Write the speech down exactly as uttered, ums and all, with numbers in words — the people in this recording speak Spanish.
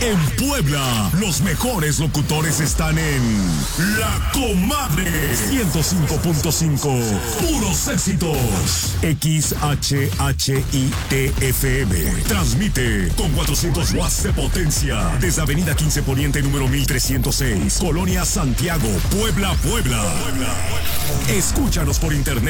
En Puebla, los mejores locutores están en La Comadre ciento cinco punto cinco. Puros éxitos. X H H I T F M. Transmite con cuatrocientos watts de potencia desde Avenida quince Poniente número mil trescientos seis, Colonia Santiago, Puebla, Puebla. Escúchanos por internet